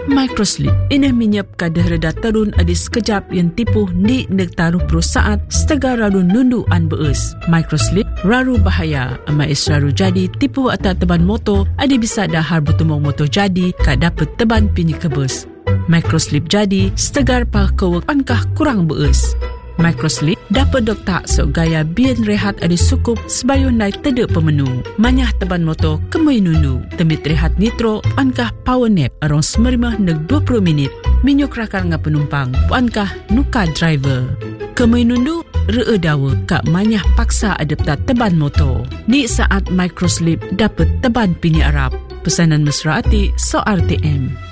Microslip ini menyap kadar reda terun adis sekejap yang tipu ni nektaruh perusahaan setega raru nundu an beus. Microslip raru bahaya amais raru jadi tipu atau teban motor adi bisa dahar bertumong motor jadi kak dapat teban pinyi kebus. Microslip jadi setegar pa kewek pankah kurang beus. Microslip dapat doktak sok gaya bian rehat ada sukup sebayun naik tedek pemenu. Manyah teban motor kemui nunu. Temit rehat nitro puankah power nap arong 15 neg 20 minit. Minyuk rakar nga penumpang puankah nuka driver. Kemui nundu ree dawa kak manyah paksa adapta teban motor. Ni saat Microslip dapat teban pini Arab. Pesanan mesra ati so RTM.